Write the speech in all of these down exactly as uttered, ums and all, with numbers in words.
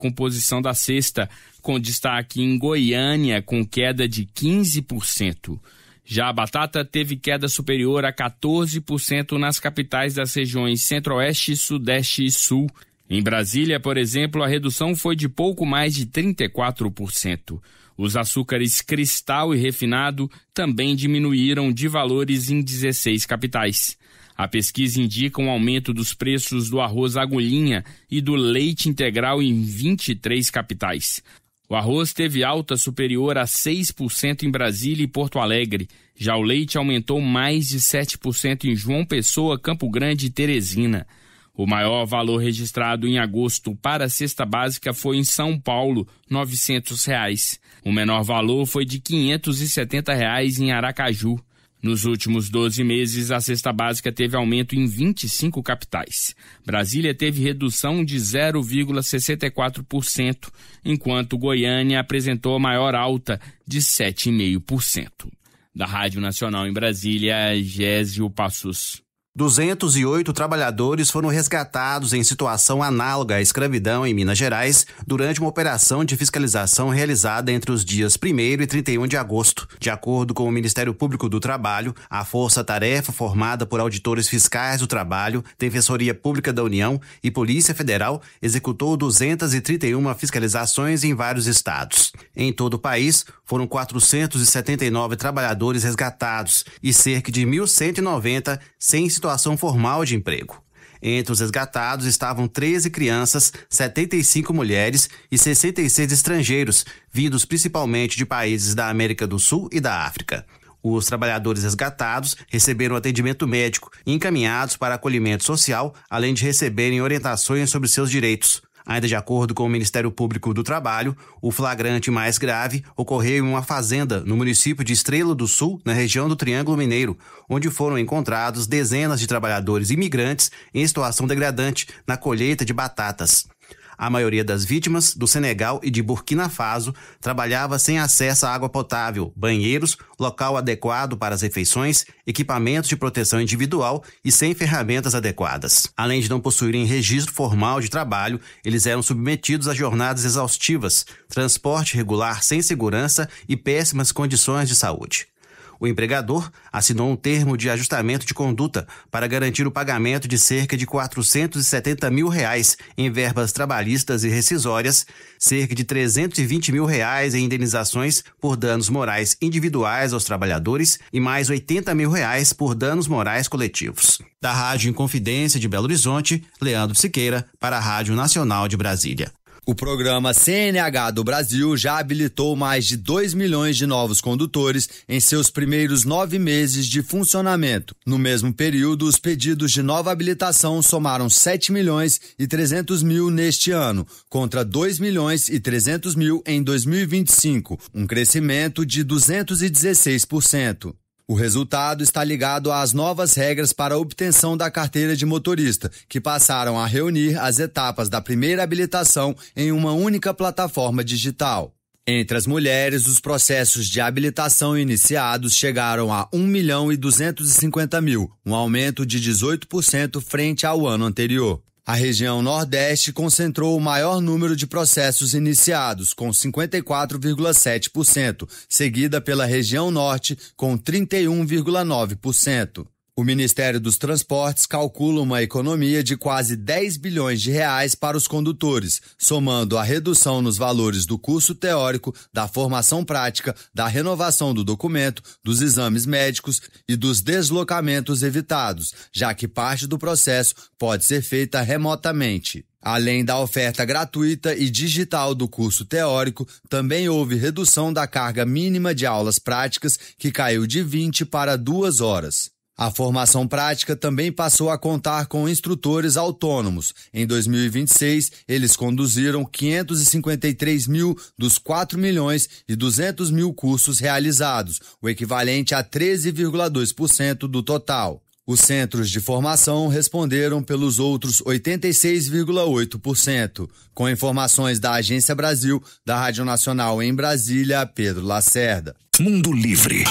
composição da cesta, com destaque em Goiânia, com queda de quinze por cento. Já a batata teve queda superior a quatorze por cento nas capitais das regiões Centro-Oeste, Sudeste e Sul. Em Brasília, por exemplo, a redução foi de pouco mais de trinta e quatro por cento. Os açúcares cristal e refinado também diminuíram de valores em dezesseis capitais. A pesquisa indica um aumento dos preços do arroz agulhinha e do leite integral em vinte e três capitais. O arroz teve alta superior a seis por cento em Brasília e Porto Alegre. Já o leite aumentou mais de sete por cento em João Pessoa, Campo Grande e Teresina. O maior valor registrado em agosto para a cesta básica foi em São Paulo, novecentos reais. O menor valor foi de quinhentos e setenta reais em Aracaju. Nos últimos doze meses, a cesta básica teve aumento em vinte e cinco capitais. Brasília teve redução de zero vírgula sessenta e quatro por cento, enquanto Goiânia apresentou a maior alta de sete vírgula cinco por cento. Da Rádio Nacional em Brasília, Gésio Passos. duzentos e oito trabalhadores foram resgatados em situação análoga à escravidão em Minas Gerais durante uma operação de fiscalização realizada entre os dias primeiro e trinta e um de agosto. De acordo com o Ministério Público do Trabalho, a força-tarefa formada por auditores fiscais do trabalho, Defensoria Pública da União e Polícia Federal executou duzentas e trinta e uma fiscalizações em vários estados. Em todo o país, foram quatrocentos e setenta e nove trabalhadores resgatados e cerca de mil cento e noventa sem situação formal de emprego. Entre os resgatados estavam treze crianças, setenta e cinco mulheres e sessenta e seis estrangeiros, vindos principalmente de países da América do Sul e da África. Os trabalhadores resgatados receberam atendimento médico e encaminhados para acolhimento social, além de receberem orientações sobre seus direitos. Ainda de acordo com o Ministério Público do Trabalho, o flagrante mais grave ocorreu em uma fazenda no município de Estrela do Sul, na região do Triângulo Mineiro, onde foram encontrados dezenas de trabalhadores imigrantes em situação degradante na colheita de batatas. A maioria das vítimas, do Senegal e de Burkina Faso, trabalhava sem acesso à água potável, banheiros, local adequado para as refeições, equipamentos de proteção individual e sem ferramentas adequadas. Além de não possuírem registro formal de trabalho, eles eram submetidos a jornadas exaustivas, transporte irregular sem segurança e péssimas condições de saúde. O empregador assinou um termo de ajustamento de conduta para garantir o pagamento de cerca de quatrocentos e setenta mil reais em verbas trabalhistas e rescisórias, cerca de trezentos e vinte mil reais em indenizações por danos morais individuais aos trabalhadores e mais oitenta mil reais por danos morais coletivos. Da Rádio Inconfidência de Belo Horizonte, Leandro Siqueira, para a Rádio Nacional de Brasília. O programa C N H do Brasil já habilitou mais de dois milhões de novos condutores em seus primeiros nove meses de funcionamento. No mesmo período, os pedidos de nova habilitação somaram sete milhões e trezentos mil neste ano, contra dois milhões e trezentos mil em dois mil e vinte e cinco, um crescimento de duzentos e dezesseis por cento. O resultado está ligado às novas regras para a obtenção da carteira de motorista, que passaram a reunir as etapas da primeira habilitação em uma única plataforma digital. Entre as mulheres, os processos de habilitação iniciados chegaram a um milhão e duzentos e cinquenta mil, um aumento de dezoito por cento frente ao ano anterior. A região Nordeste concentrou o maior número de processos iniciados, com cinquenta e quatro vírgula sete por cento, seguida pela região Norte, com trinta e um vírgula nove por cento. O Ministério dos Transportes calcula uma economia de quase dez bilhões de reais para os condutores, somando a redução nos valores do curso teórico, da formação prática, da renovação do documento, dos exames médicos e dos deslocamentos evitados, já que parte do processo pode ser feita remotamente. Além da oferta gratuita e digital do curso teórico, também houve redução da carga mínima de aulas práticas, que caiu de vinte para duas horas. A formação prática também passou a contar com instrutores autônomos. Em dois mil e vinte e seis, eles conduziram quinhentos e cinquenta e três mil dos quatro milhões e duzentos mil cursos realizados, o equivalente a treze vírgula dois por cento do total. Os centros de formação responderam pelos outros oitenta e seis vírgula oito por cento. Com informações da Agência Brasil, da Rádio Nacional em Brasília, Pedro Lacerda. Mundo Livre.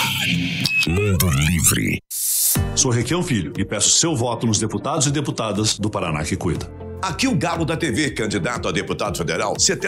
Mundo Livre. Sou Requião Filho e peço seu voto nos deputados e deputadas do Paraná que Cuida. Aqui o Galo da T V, candidato a deputado federal,